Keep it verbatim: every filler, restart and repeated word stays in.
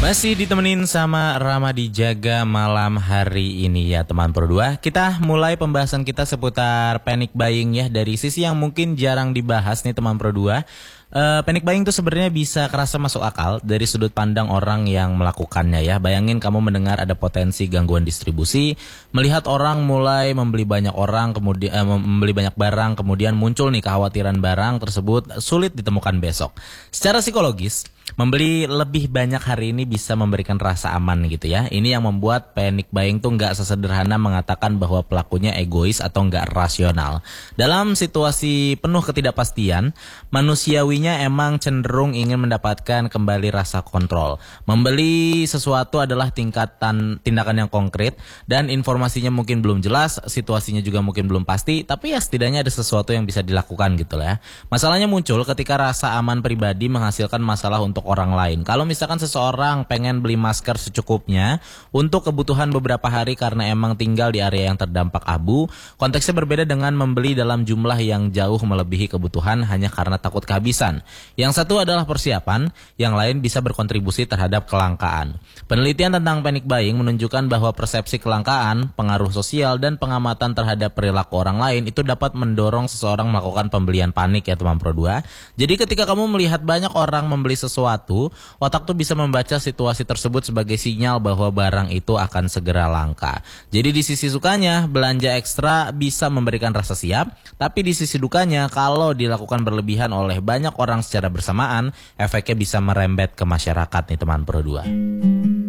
Masih ditemenin sama Ramadi Jaga malam hari ini ya teman Pro dua. Kita mulai pembahasan kita seputar panic buying ya, dari sisi yang mungkin jarang dibahas nih teman Pro dua. Uh, panic buying itu sebenarnya bisa kerasa masuk akal dari sudut pandang orang yang melakukannya ya. Bayangin kamu mendengar ada potensi gangguan distribusi, melihat orang mulai membeli banyak orang kemudian uh, membeli banyak barang, kemudian muncul nih kekhawatiran barang tersebut sulit ditemukan besok. Secara psikologis, membeli lebih banyak hari ini bisa memberikan rasa aman gitu ya. Ini yang membuat panic buying tuh nggak sesederhana mengatakan bahwa pelakunya egois atau nggak rasional. Dalam situasi penuh ketidakpastian, manusiawinya emang cenderung ingin mendapatkan kembali rasa kontrol. Membeli sesuatu adalah tingkatan tindakan yang konkret dan informasinya mungkin belum jelas, situasinya juga mungkin belum pasti, tapi ya setidaknya ada sesuatu yang bisa dilakukan gitu lah ya. Masalahnya muncul ketika rasa aman pribadi menghasilkan masalah untuk orang lain. Kalau misalkan seseorang pengen beli masker secukupnya untuk kebutuhan beberapa hari karena emang tinggal di area yang terdampak abu, konteksnya berbeda dengan membeli dalam jumlah yang jauh melebihi kebutuhan hanya karena takut kehabisan. Yang satu adalah persiapan, yang lain bisa berkontribusi terhadap kelangkaan. Penelitian tentang panic buying menunjukkan bahwa persepsi kelangkaan, pengaruh sosial, dan pengamatan terhadap perilaku orang lain itu dapat mendorong seseorang melakukan pembelian panik ya teman Pro dua. Jadi ketika kamu melihat banyak orang membeli sesuatu, otak tuh bisa membaca situasi tersebut sebagai sinyal bahwa barang itu akan segera langka. Jadi di sisi sukanya, belanja ekstra bisa memberikan rasa siap, tapi di sisi dukanya, kalau dilakukan berlebihan oleh banyak orang secara bersamaan, efeknya bisa merembet ke masyarakat nih teman Pro dua.